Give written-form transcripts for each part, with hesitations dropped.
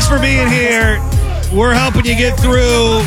for being here. We're helping you get through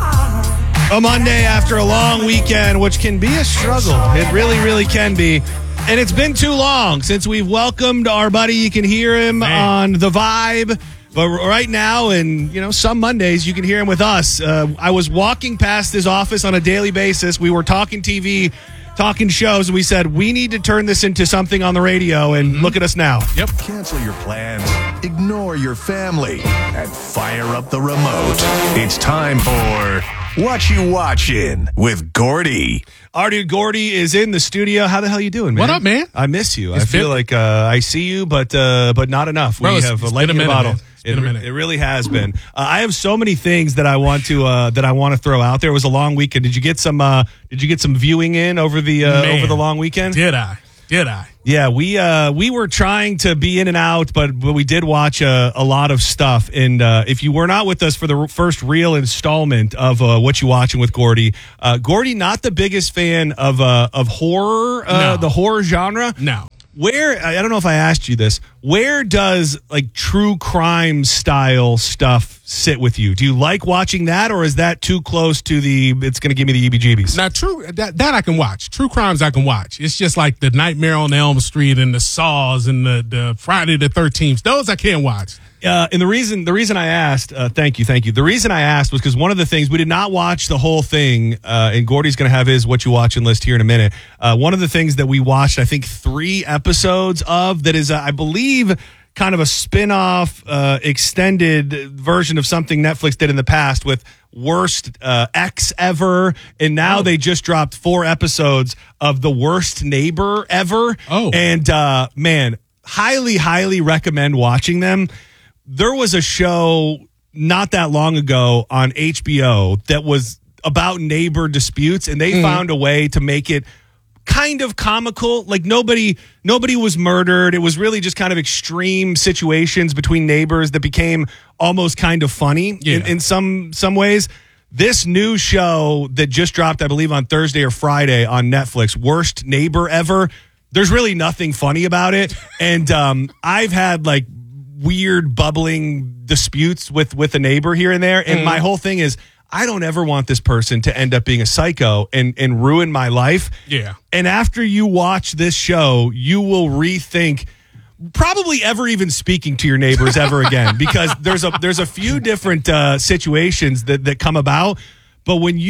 a Monday after a long weekend, which can be a struggle. It really, really can be. And it's been too long since we've welcomed our buddy. You can hear him on The Vibe. But right now, and some Mondays, you can hear him with us. I was walking past his office on a daily basis. We were talking TV, talking shows, and we said, we need to turn this into something on the radio, and look at us now. Yep. Cancel your plans, ignore your family, and fire up the remote. It's time for What You Watchin' with Gordy. Our dude Gordy is in the studio. How the hell you doing, man? What up, man? I miss you. I feel like I see you, but not enough. Bro, we have a light in the bottle. It really has been. I have so many things that I want to throw out there. It was a long weekend. Did you get some viewing in over the long weekend? Did I? Yeah, we were trying to be in and out, but we did watch a lot of stuff. And if you were not with us for the first real installment of What You Watching with Gordy, Gordy not the biggest fan of horror, the horror genre. No. Where, I don't know if I asked you this, where does like true crime style stuff sit with you? Do you like watching that, or is that too close to it's going to give me the EBGBs? Now, that I can watch. True crimes I can watch. It's just like the Nightmare on Elm Street and the Saws and the Friday the 13th. Those I can't watch. And the reason I asked, thank you. The reason I asked was because one of the things, we did not watch the whole thing, and Gordy's going to have his What You Watching list here in a minute. One of the things that we watched, I think 3 episodes of, that is, I believe, kind of a spin-off, extended version of something Netflix did in the past with Worst Ex Ever, and now they just dropped 4 episodes of The Worst Neighbor Ever. Oh. And, man, highly recommend watching them. There was a show not that long ago on HBO that was about neighbor disputes, and they found a way to make it kind of comical. Like nobody was murdered. It was really just kind of extreme situations between neighbors that became almost kind of funny in some ways. This new show that just dropped, I believe, on Thursday or Friday on Netflix, Worst Neighbor Ever, there's really nothing funny about it. And I've had like weird bubbling disputes with a neighbor here and there. And my whole thing is, I don't ever want this person to end up being a psycho and ruin my life. Yeah. And after you watch this show, you will rethink probably ever even speaking to your neighbors ever again, because there's a few different situations that come about. But when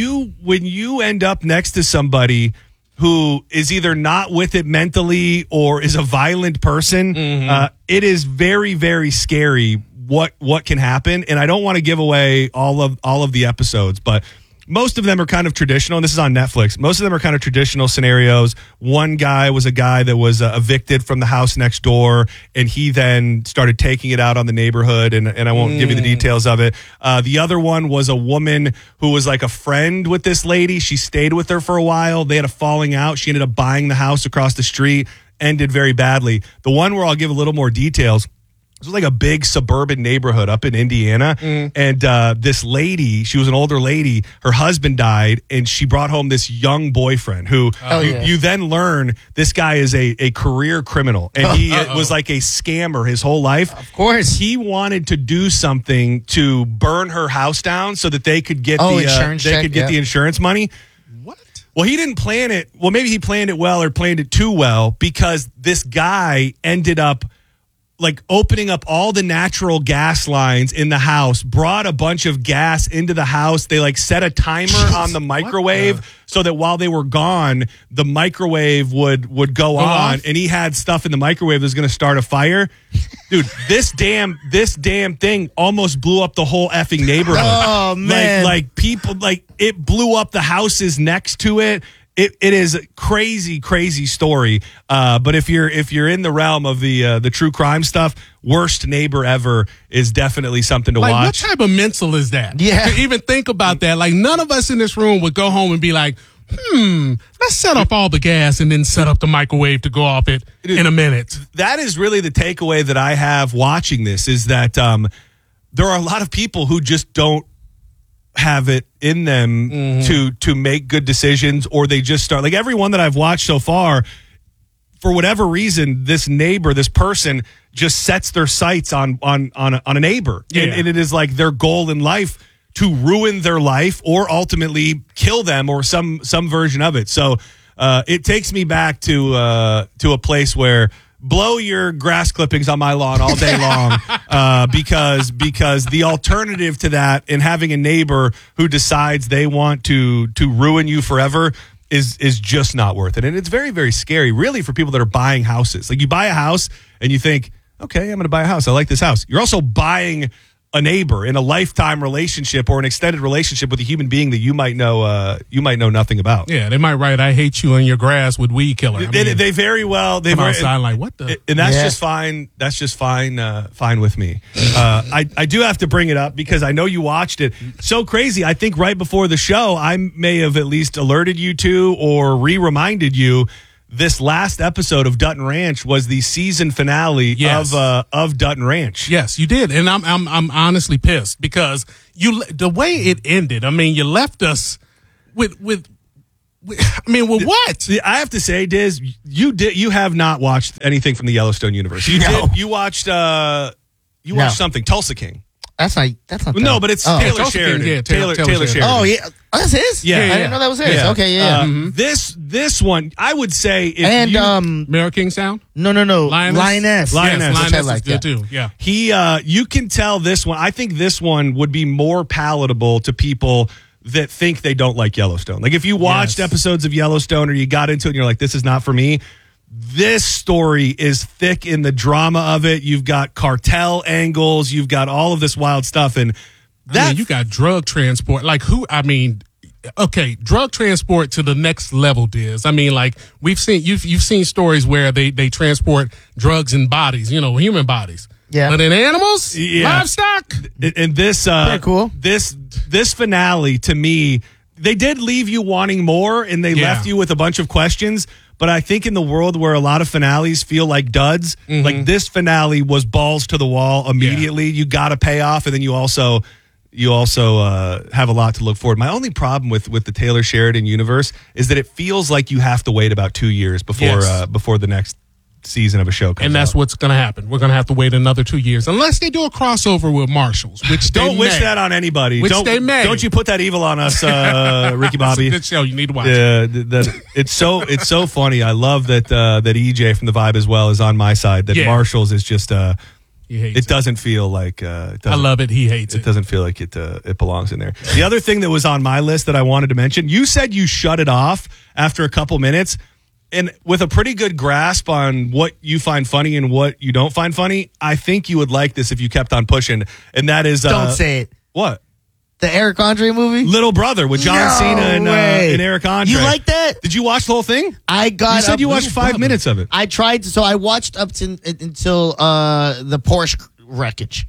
you end up next to somebody who is either not with it mentally or is a violent person, it is very, very scary what can happen. And I don't want to give away all of the episodes, but most of them are kind of traditional, and this is on Netflix. Most of them are kind of traditional scenarios. One guy was a guy that was evicted from the house next door, and he then started taking it out on the neighborhood, and I won't give you the details of it. The other one was a woman who was like a friend with this lady. She stayed with her for a while. They had a falling out. She ended up buying the house across the street, ended very badly. The one where I'll give a little more details, it was like a big suburban neighborhood up in Indiana. And this lady, she was an older lady, her husband died, and she brought home this young boyfriend who you then learn this guy is a career criminal. And he was like a scammer his whole life. Of course. He wanted to do something to burn her house down so that they could get the insurance money. What? Well, he didn't plan it. Well, maybe he planned it well or planned it too well, because this guy ended up like opening up all the natural gas lines in the house, brought a bunch of gas into the house. They like set a timer on the microwave so that while they were gone, the microwave would go on, and he had stuff in the microwave that was going to start a fire. Dude, this damn thing almost blew up the whole effing neighborhood. Oh, man. Like people, like it blew up the houses next to it. It is a crazy story. But if you're in the realm of the true crime stuff, Worst Neighbor Ever is definitely something to watch. What type of mental is that? Yeah. To even think about that. Like, none of us in this room would go home and be like, let's set up all the gas and then set up the microwave to go off it in a minute. That is really the takeaway that I have watching this, is that there are a lot of people who just don't have it in them to make good decisions, or they just start, like everyone that I've watched so far, for whatever reason, this neighbor, this person, just sets their sights on a neighbor, and it is like their goal in life to ruin their life or ultimately kill them or some version of it. So it takes me back to a place where blow your grass clippings on my lawn all day long because the alternative to that and having a neighbor who decides they want to ruin you forever is just not worth it. And it's very, very scary, really, for people that are buying houses. Like, you buy a house and you think, okay, I'm going to buy a house. I like this house. You're also buying a neighbor in a lifetime relationship or an extended relationship with a human being that you might know nothing about. Yeah, they might write, "I hate you" on your grass with weed killer. They very well. They come outside like, what the? And that's just fine. That's just fine. Fine with me. I do have to bring it up because I know you watched it. So crazy. I think right before the show, I may have at least alerted you to or reminded you. This last episode of Dutton Ranch was the season finale of Dutton Ranch. Yes, you did, and I'm honestly pissed because the way it ended. I mean, you left us with what? I have to say, Diz, you have not watched anything from the Yellowstone universe. You watched something, Tulsa King. That's not no, but it's Taylor Sheridan. Yeah, Taylor Sheridan. Oh yeah, that's his. Yeah, I didn't know that was his. Yeah. Okay, yeah. This one, I would say, if Mayor Kingstown. No, Lioness. Yes, Lioness I like is good too. Yeah, you can tell this one. I think this one would be more palatable to people that think they don't like Yellowstone. Like, if you watched episodes of Yellowstone or you got into it and you're like, this is not for me. This story is thick in the drama of it. You've got cartel angles. You've got all of this wild stuff. And you got drug transport. Like, drug transport to the next level, Diz. I mean, like, you've seen stories where they transport drugs in bodies, human bodies. Yeah. But in animals, livestock. And this, pretty cool. This finale, to me, they did leave you wanting more, and they left you with a bunch of questions. But I think in the world where a lot of finales feel like duds, like this finale was balls to the wall immediately. Yeah. You got a payoff, and then you also have a lot to look forward. My only problem with the Taylor Sheridan universe is that it feels like you have to wait about 2 years before the next season of a show comes and that's out. What's going to happen. We're going to have to wait another 2 years unless they do a crossover with Marshals, which don't wish that on anybody. They may. Don't you put that evil on us, Ricky Bobby. It's a good show. You need to watch it. It's so funny. I love that EJ from The Vibe as well is on my side. That Marshals is just it doesn't feel like I love it. He hates it. It doesn't feel like it belongs in there. The other thing that was on my list that I wanted to mention, you said you shut it off after a couple minutes. And with a pretty good grasp on what you find funny and what you don't find funny, I think you would like this if you kept on pushing. And that is... Don't say it. What? The Eric Andre movie? Little Brother with John Cena and Eric Andre. You like that? Did you watch the whole thing? You said you watched 5 minutes of it. I tried to, so I watched up until the Porsche wreckage.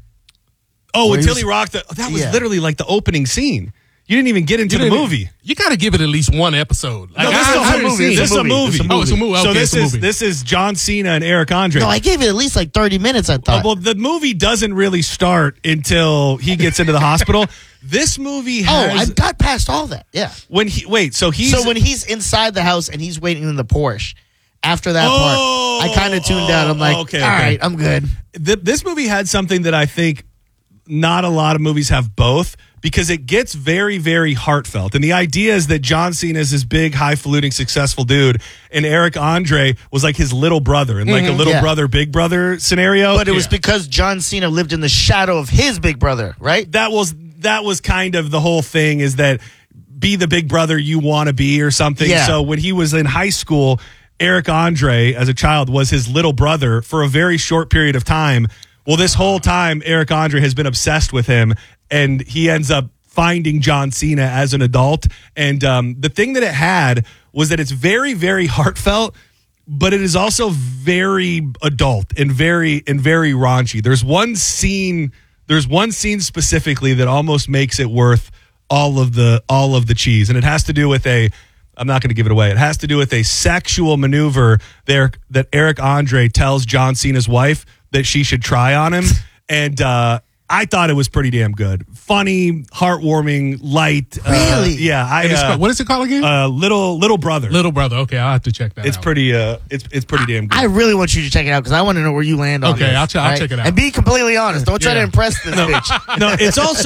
Oh, until he rocked that was literally like the opening scene. You didn't even get into the movie. You got to give it at least one episode. Like, no, this is a movie. Oh, it's a movie. Okay, so this is John Cena and Eric Andre. No, I gave it at least like 30 minutes, I thought. Well, the movie doesn't really start until he gets into the hospital. This movie has... I got past all that, yeah. When he's inside the house and he's waiting in the Porsche, after that part, I kind of tuned out. I'm like, all right, I'm good. This movie had something that I think not a lot of movies have both, because it gets very, very heartfelt. And the idea is that John Cena is this big, highfalutin, successful dude, and Eric Andre was like his little brother, and like a little brother, big brother scenario. But it was because John Cena lived in the shadow of his big brother, right? That was kind of the whole thing, is that be the big brother you want to be or something. Yeah. So when he was in high school, Eric Andre, as a child, was his little brother for a very short period of time. Well, this whole time, Eric Andre has been obsessed with him, and he ends up finding John Cena as an adult. And the thing that it had was that it's very, very heartfelt, but it is also very adult and very raunchy. There's one scene specifically that almost makes it worth all of the cheese, and it has to do with I'm not going to give it away. It has to do with a sexual maneuver there that Eric Andre tells John Cena's wife that she should try on him. And I thought it was pretty damn good. Funny, heartwarming, light. Really? Yeah. What is it called again? Little Brother. Little Brother. Okay, I'll have to check that out. It's pretty. It's pretty damn good. I really want you to check it out because I want to know where you land on Okay, this. I'll check it out. And be completely honest. Don't try to Yeah. impress this bitch. No,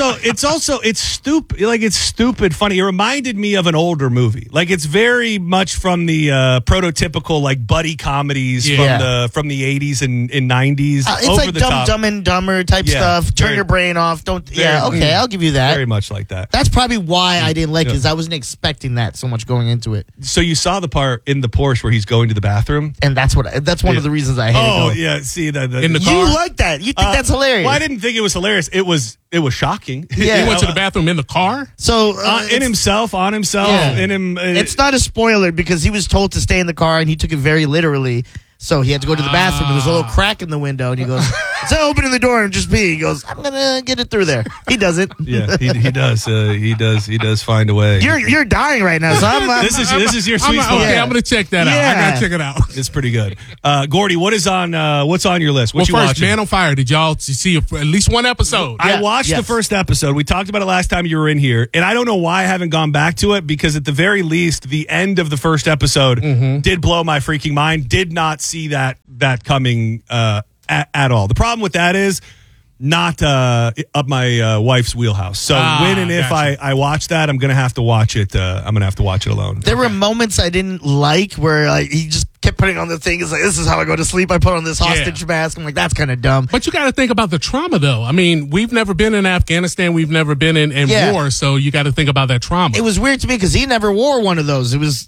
it's stupid. Like, it's stupid funny. It reminded me of an older movie. Like, it's very much from the prototypical like buddy comedies from the 80s and 90s. It's over like the top. Dumb and Dumber type stuff. Turn your brain off. Okay, I'll give you that. Very much like that. That's probably why I didn't like it, because I wasn't expecting that so much going into it. So you saw the part in the Porsche where he's going to the bathroom? And that's one of the reasons I hate it. Oh, yeah. See, In the You car? like that. You think that's hilarious. Well, I didn't think it was hilarious. It was shocking. Yeah. He went to the bathroom in the car? So on himself, Yeah. in him. It's not a spoiler because he was told to stay in the car and he took it very literally. So he had to go to the bathroom. There was a little crack in the window, and he goes, "Instead of opening the door and just pee," he goes, "I'm gonna get it through there." He does it. Yeah, he does. He does find a way. You're dying right now. So This is your sweet spot. Okay, I'm going to check that out. I got to check it out. It's pretty good. Gordy, what's on your list? What Well, you first, watching? Man on Fire. Did y'all see at least one episode? I watched the first episode. We talked about it last time you were in here, and I don't know why I haven't gone back to it, because at the very least, the end of the first episode did blow my freaking mind. Did not see that coming at all. The problem with that is not up my wife's wheelhouse. So when and if gotcha. I watch that, I'm gonna have to watch it. I'm gonna have to watch it alone. There were moments I didn't like where he just kept putting on the thing. It's like, this is how I go to sleep. I put on this hostage mask. I'm like, that's kind of dumb. But you got to think about the trauma, though. I mean, we've never been in Afghanistan. We've never been in war. So you got to think about that trauma. It was weird to me because he never wore one of those. It was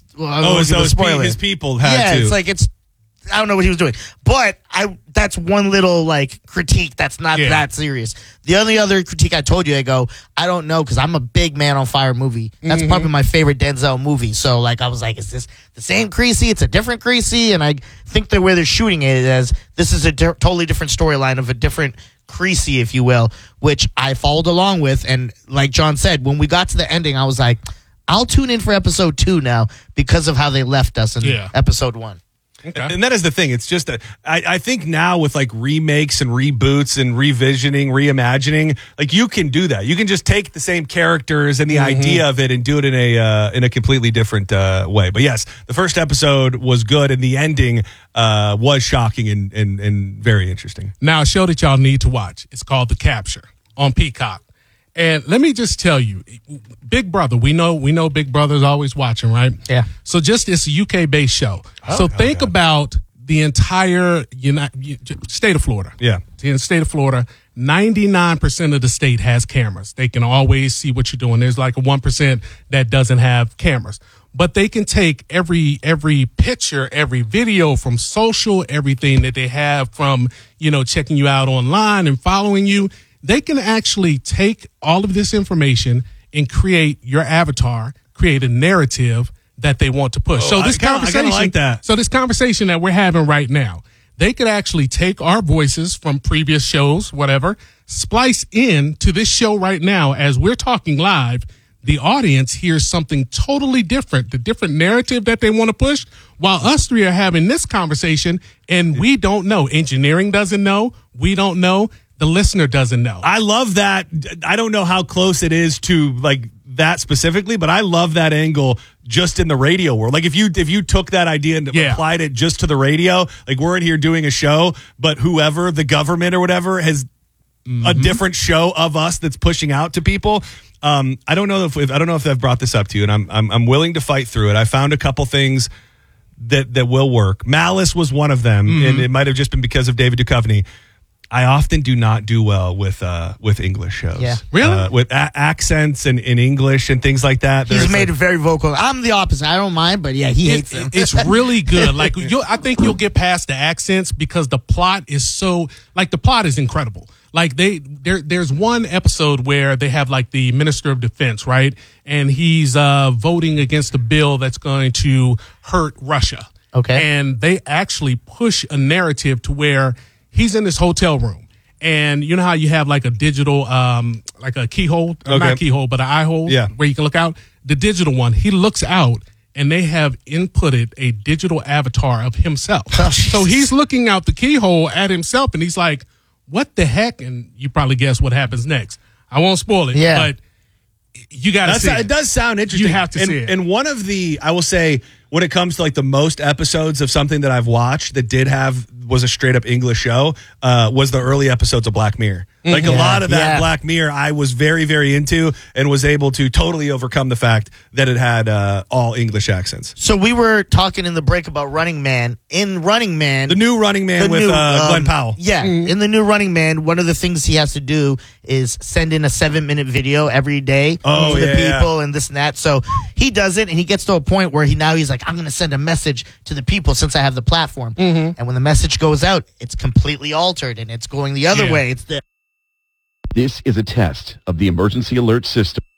his people had to. It's like I don't know what he was doing, but that's one little like critique that's not that serious. The only other critique I told you, I don't know, because I'm a big Man on Fire movie. That's probably my favorite Denzel movie. So like I was like, is this the same Creasy? It's a different Creasy, and I think the way they're shooting it as this is a totally different storyline of a different Creasy, if you will, which I followed along with. And like John said, when we got to the ending, I was like, I'll tune in for episode 2 now because of how they left us in episode 1. Okay. And that is the thing. It's just that I think now with like remakes and reboots and revisioning, reimagining, like you can do that. You can just take the same characters and the idea of it and do it in a completely different way. But yes, the first episode was good, and the ending was shocking and very interesting. Now, a show that y'all need to watch. It's called The Capture on Peacock. And let me just tell you, Big Brother, we know Big Brother's always watching, right? Yeah. So just it's a UK-based show. So think about the entire state of Florida. Yeah. In the state of Florida, 99% of the state has cameras. They can always see what you're doing. There's like a 1% that doesn't have cameras. But they can take every picture, every video from social, everything that they have from, checking you out online and following you. They can actually take all of this information and create your avatar, create a narrative that they want to push. So this conversation, like that. So this conversation that we're having right now, they could actually take our voices from previous shows, whatever, splice in to this show right now as we're talking live. The audience hears something totally different, the different narrative that they want to push, while us three are having this conversation and we don't know. Engineering doesn't know. We don't know. The listener doesn't know. I love that. I don't know how close it is to like that specifically, but I love that angle just in the radio world. Like if you took that idea and applied it just to the radio, like we're in here doing a show, but whoever, the government or whatever, has a different show of us that's pushing out to people. I don't know if I've brought this up to you, and I'm willing to fight through it. I found a couple things that will work. Malice was one of them, and it might have just been because of David Duchovny. I often do not do well with English shows. Yeah. Really? With accents and in English and things like that. He's made it very vocal. I'm the opposite. I don't mind, but yeah, he hates them. It's really good. Like I think you'll get past the accents because the plot is the plot is incredible. Like there's one episode where they have like the Minister of Defense, right? And he's voting against a bill that's going to hurt Russia. Okay. And they actually push a narrative to where he's in this hotel room, and you know how you have like a digital, like a keyhole, not keyhole, but an eye hole, where you can look out. The digital one, he looks out, and they have inputted a digital avatar of himself. So he's looking out the keyhole at himself, and he's like, what the heck? And you probably guess what happens next. I won't spoil it, but you got to see it. It does sound interesting. You have to see it. And one of the, I will say, when it comes to like the most episodes of something that I've watched that was a straight up English show, was the early episodes of Black Mirror. Like a lot of that Black Mirror, I was very, very into and was able to totally overcome the fact that it had all English accents. So we were talking in the break about Running Man. In Running Man, the new Running Man with Glenn Powell. Yeah, in the new Running Man, one of the things he has to do is send in a 7-minute video every day to the people and this and that. So he does it, and he gets to a point where he's like, I'm going to send a message to the people since I have the platform. And when the message goes out, it's completely altered, and it's going the other way. It's This is a test of the emergency alert system.